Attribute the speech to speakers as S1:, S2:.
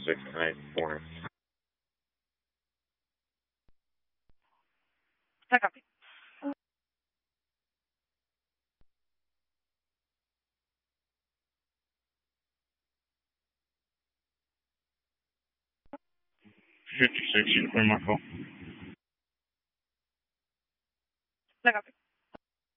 S1: 694.
S2: I copy.
S1: 56, you clear my call.
S2: I copy.